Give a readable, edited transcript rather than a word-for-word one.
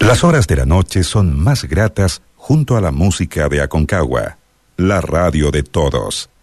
Las horas de la noche son más gratas junto a la música de Aconcagua, la radio de todos.